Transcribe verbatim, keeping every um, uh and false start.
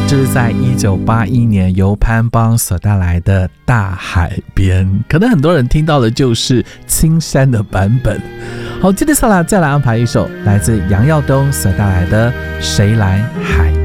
这是在一九八一年由潘邦所带来的《大海边》，可能很多人听到的就是青山的版本。好，接着下来再来安排一首来自杨耀东所带来的《谁来海